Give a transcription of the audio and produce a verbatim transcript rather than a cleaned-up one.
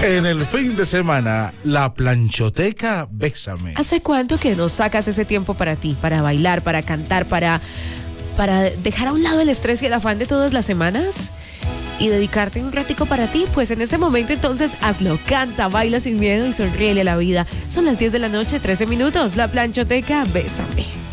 En el fin de semana, la planchoteca Bésame. ¿Hace cuánto que no sacas ese tiempo para ti, para bailar, para cantar, para, para dejar a un lado el estrés y el afán de todas las semanas? Y dedicarte un ratico para ti, pues en este momento entonces hazlo, canta, baila sin miedo y sonríele a la vida. Son las diez de la noche, trece minutos, la planchoteca Bésame.